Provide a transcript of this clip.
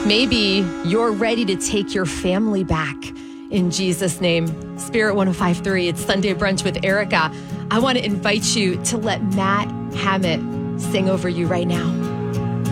Maybe you're ready to take your family back in Jesus' name. Spirit 105.3, it's Sunday Brunch with Erica. I want to invite you to let Matt Hammett sing over you right now.